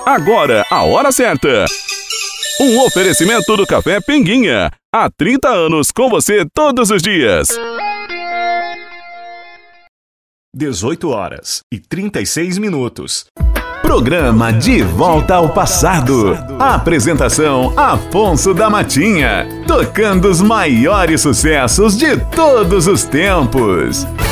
Agora, a hora certa. Um oferecimento do Café Pinguinha. Há 30 anos com você todos os dias. 18h36. Programa De Volta ao Passado. Apresentação Afonso da Matinha. Tocando os maiores sucessos de todos os tempos.